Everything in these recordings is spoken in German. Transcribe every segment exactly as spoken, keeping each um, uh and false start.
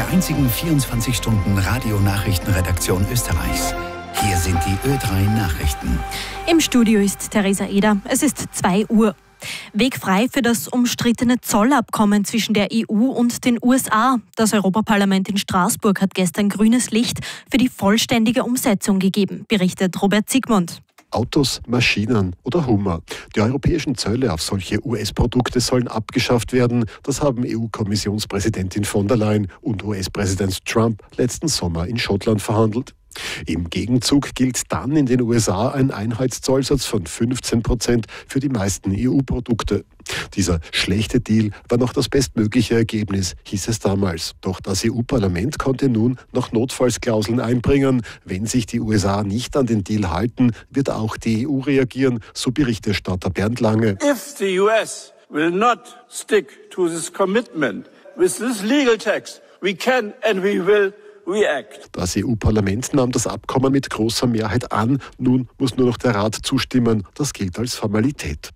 einzigen vierundzwanzig Stunden Radionachrichtenredaktion Österreichs. Hier sind die Ö drei Nachrichten. Im Studio ist Theresa Eder. Es ist zwei Uhr. Weg frei für das umstrittene Zollabkommen zwischen der E U und den U S A. Das Europaparlament in Straßburg hat gestern grünes Licht für die vollständige Umsetzung gegeben, berichtet Robert Zygmunt. Autos, Maschinen oder Hummer. Die europäischen Zölle auf solche U S-Produkte sollen abgeschafft werden. Das haben E U-Kommissionspräsidentin von der Leyen und U S-Präsident Trump letzten Sommer in Schottland verhandelt. Im Gegenzug gilt dann in den U S A ein Einheitszollsatz von fünfzehn Prozent für die meisten E U-Produkte. Dieser schlechte Deal war noch das bestmögliche Ergebnis, hieß es damals. Doch das E U-Parlament konnte nun noch Notfallsklauseln einbringen. Wenn sich die U S A nicht an den Deal halten, wird auch die E U reagieren, so Berichterstatter Bernd Lange. If the U S will not stick to this commitment with this legal text, we can and we will react. Das E U-Parlament nahm das Abkommen mit großer Mehrheit an. Nun muss nur noch der Rat zustimmen. Das gilt als Formalität.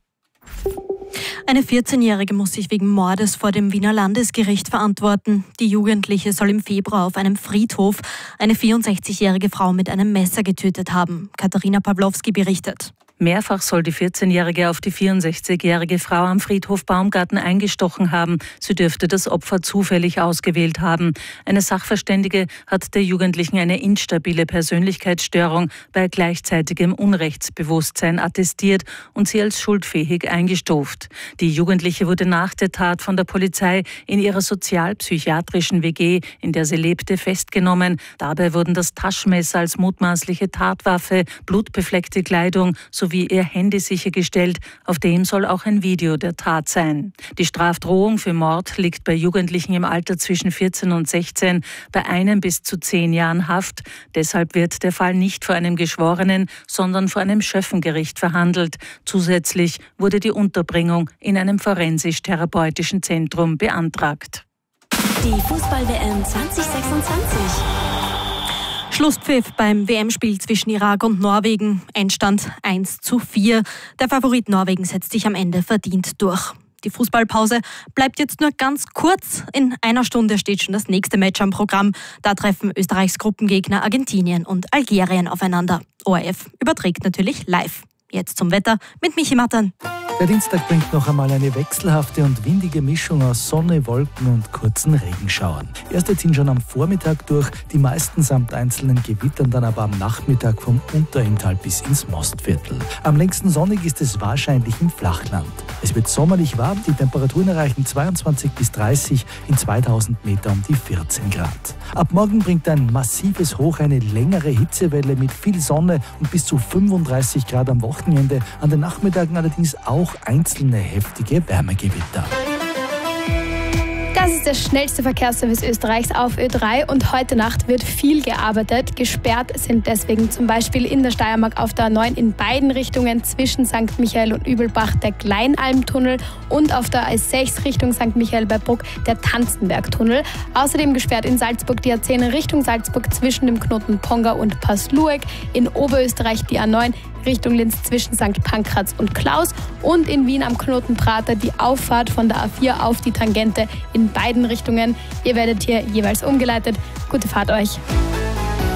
Eine vierzehnjährige muss sich wegen Mordes vor dem Wiener Landesgericht verantworten. Die Jugendliche soll im Februar auf einem Friedhof eine vierundsechzigjährige Frau mit einem Messer getötet haben. Katharina Pawlowski berichtet. Mehrfach soll die vierzehnjährige auf die vierundsechzigjährige Frau am Friedhof Baumgarten eingestochen haben. Sie dürfte das Opfer zufällig ausgewählt haben. Eine Sachverständige hat der Jugendlichen eine instabile Persönlichkeitsstörung bei gleichzeitigem Unrechtsbewusstsein attestiert und sie als schuldfähig eingestuft. Die Jugendliche wurde nach der Tat von der Polizei in ihrer sozialpsychiatrischen W G, in der sie lebte, festgenommen. Dabei wurden das Taschenmesser als mutmaßliche Tatwaffe, blutbefleckte Kleidung sowie ihr Handy sichergestellt. Auf dem soll auch ein Video der Tat sein. Die Strafdrohung für Mord liegt bei Jugendlichen im Alter zwischen vierzehn und sechzehn bei einem bis zu zehn Jahren Haft. Deshalb wird der Fall nicht vor einem Geschworenen, sondern vor einem Schöffengericht verhandelt. Zusätzlich wurde die Unterbringung in einem forensisch-therapeutischen Zentrum beantragt. Die Fußball-W M zwanzig sechsundzwanzig. Schlusspfiff beim W M-Spiel zwischen Irak und Norwegen. Endstand eins zu vier. Der Favorit Norwegen setzt sich am Ende verdient durch. Die Fußballpause bleibt jetzt nur ganz kurz. In einer Stunde steht schon das nächste Match am Programm. Da treffen Österreichs Gruppengegner Argentinien und Algerien aufeinander. O R F überträgt natürlich live. Jetzt zum Wetter mit Michi Mattern. Der Dienstag bringt noch einmal eine wechselhafte und windige Mischung aus Sonne, Wolken und kurzen Regenschauern. Erste ziehen schon am Vormittag durch, die meisten samt einzelnen Gewittern dann aber am Nachmittag vom Unterinntal bis ins Mostviertel. Am längsten sonnig ist es wahrscheinlich im Flachland. Es wird sommerlich warm, die Temperaturen erreichen zweiundzwanzig bis dreißig, in zweitausend Meter um die vierzehn Grad. Ab morgen bringt ein massives Hoch eine längere Hitzewelle mit viel Sonne und bis zu fünfunddreißig Grad am Wochenende. An den Nachmittagen allerdings auch einzelne heftige Wärmegewitter. Das ist der schnellste Verkehrsservice Österreichs auf Ö drei und heute Nacht wird viel gearbeitet. Gesperrt sind deswegen zum Beispiel in der Steiermark auf der A neun in beiden Richtungen zwischen Sankt Michael und Übelbach der Kleinalmtunnel und auf der A sechs Richtung Sankt Michael bei Bruck der Tanzenbergtunnel. Außerdem gesperrt in Salzburg die A zehn Richtung Salzburg zwischen dem Knoten Ponga und Passlueck, in Oberösterreich die A neun Richtung Linz zwischen Sankt Pankraz und Klaus und in Wien am Knoten Prater die Auffahrt von der A vier auf die Tangente in beiden Richtungen. Ihr werdet hier jeweils umgeleitet. Gute Fahrt euch!